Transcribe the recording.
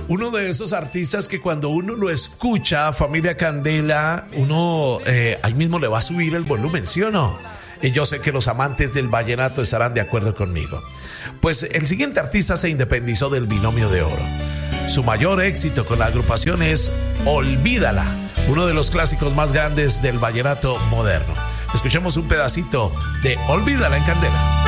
Uno de esos artistas que cuando uno lo escucha, familia Candela, uno ahí mismo le va a subir el volumen, ¿sí o no? Y yo sé que los amantes del vallenato estarán de acuerdo conmigo. Pues el siguiente artista se independizó del Binomio de Oro. Su mayor éxito con la agrupación es Olvídala, uno de los clásicos más grandes del vallenato moderno. Escuchemos un pedacito de Olvídala en Candela.